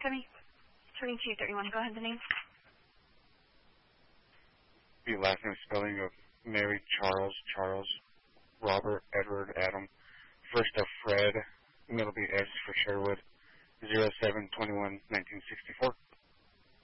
2231. Go ahead, the name. The last name spelling of Mary, Charles, Robert, Edward, Adam. First of Fred, middle be S for Sherwood. 07/21/1964.